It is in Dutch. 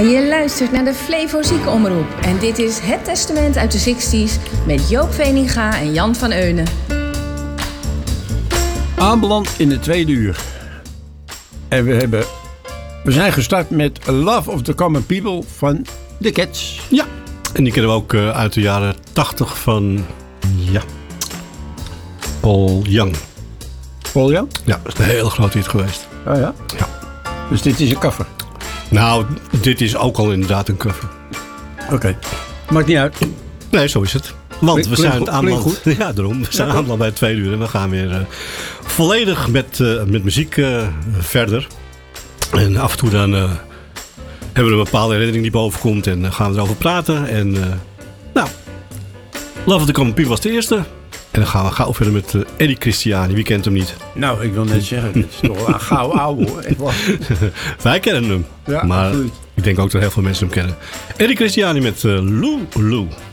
Je luistert naar de Flevo Ziekenomroep en dit is Het Testament uit de 60's met Joop Veninga en Jan van Eunen. Aanbeland in de tweede uur. En we zijn gestart met Love of the Common People van The Cats. Ja, en die kennen we ook uit de jaren 80 van Paul Young. Paul Young? Ja, dat is een hele grote hit geweest. Oh ja? Ja. Dus dit is een cover? Nou, dit is ook al inderdaad een cover. Oké. Maakt niet uit. Nee, zo is het. Want we zijn aanbeland. Ja, daarom. We zijn aanbeland bij het tweede uur en we gaan weer volledig met muziek verder. En af en toe dan hebben we een bepaalde herinnering die boven komt en gaan we erover praten. En Love of the Common People was de eerste. En dan gaan we gauw verder met Eddie Christiani. Wie kent hem niet? Nou, ik wil net zeggen, het is toch wel een gauw ouwe hoor. Wij kennen hem. Ja, maar absoluut. Ik denk ook dat heel veel mensen hem kennen. Eddie Christiani met Lou Lou.